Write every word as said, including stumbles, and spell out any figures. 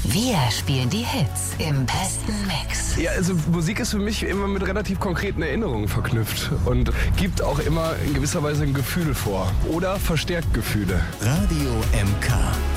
Wir spielen die Hits im besten Mix. Ja, also Musik ist für mich immer mit relativ konkreten Erinnerungen verknüpft und gibt auch immer in gewisser Weise ein Gefühl vor oder verstärkt Gefühle. Radio M K.